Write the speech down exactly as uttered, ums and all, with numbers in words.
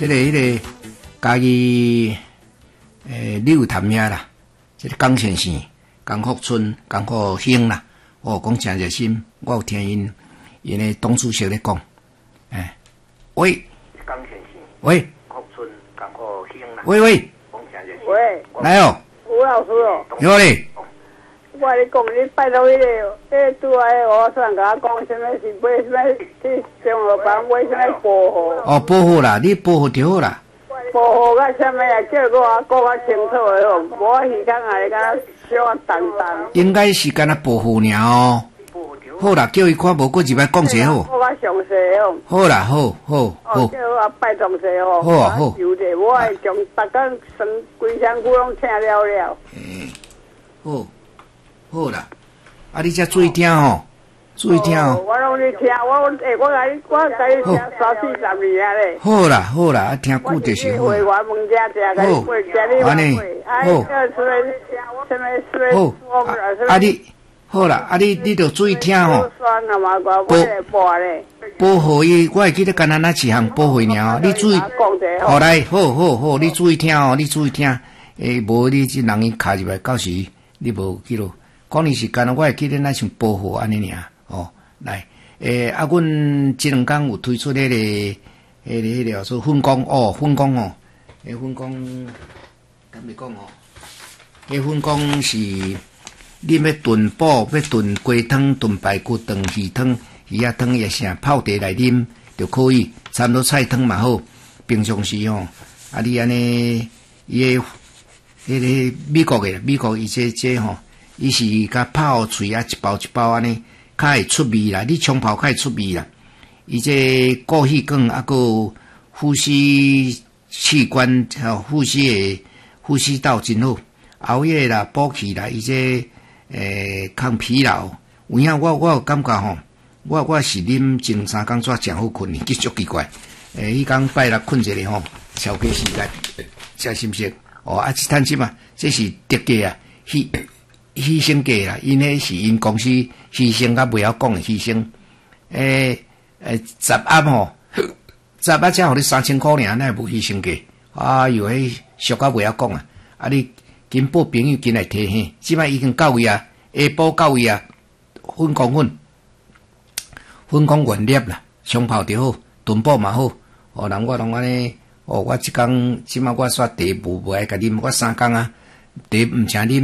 这个迄、那个家己诶柳潭遐啦，这个江先生、江福春、江福兴啦，哦，讲真热心，我有听因因诶董主席咧讲，诶、欸，喂，江先生，喂，福春、江福兴啦，喂喂，讲真热心， 喂， 来哦， 吴老师哦， 有咧。 我跟你讲，你拜托迄、那个，迄个拄来我虽然甲我讲，什么是买什么去中和房买什么保护？ 哦，保护啦，你保护就好啦。 保护甲什么啊？叫我讲较清楚的哦，无我耳孔啊，甲小啊淡淡。 应该是干那保护尔哦。好啦，叫伊看无过一摆讲者好。 我较详细哦。 好啦，好好好。 哦，叫我拜详细哦。 好啊好。 有者，我会将逐工生规箱股拢请了了。 诶，好。好啦，啊！你才注意听吼，注意听哦。 我拢咧听，我诶，我甲你，我甲你听三四十年啊咧。 好啦，好啦，啊，听久就是好。 会员问家食，甲你会食你安尼， 好。什么什么？ 好。啊你，好啦，啊你你着注意听吼。保保护伊，我会记得干那那一项保护尔，你注意。好来，好好好，你注意听哦，你注意听。诶，无你这人伊卡入来，到时你无记录。讲你是干那，我会记得那像保护安尼尔哦。来，诶、欸，啊，阮这两天有推出迄、那个、迄、那个、迄、那个说分工哦，分工哦，迄分工，敢咪讲哦？迄分工是你要炖煲，要炖鸡汤、炖排骨、炖鱼汤、鱼仔汤也啥泡茶来啉就可以，差不多菜汤嘛好。平常时哦，啊，你安尼伊个迄个美国个美国伊这这吼。伊是甲泡脆啊，一包一包安尼，较会出味啦。你冲泡较会出味啦。伊这过气管啊，个呼吸器官、呼吸诶呼吸道真好，熬夜啦、补气啦，伊这诶抗疲劳。有影我我有感觉吼，我我是啉前三工煞真好困，去足奇怪。诶，迄工拜六困一下吼，超过时间，真心实哦。啊，这趁钱嘛，这是特价啊，去。牺牲价啦，因迄是因公司牺牲甲袂晓讲诶牺牲。诶、欸、诶，十压吼，十压才互你三千箍尔，那无牺牲价。哎哟，迄俗甲袂晓讲啊！啊，你紧报朋友紧来摕嘿，即摆已经到位啊，下晡到位啊，粉工粉，粉工原粒啦，冲泡就好，炖煲嘛好。哦，人我拢安尼，哦，我即工即摆我煞茶无无爱甲啉，我三工啊，茶毋请啉。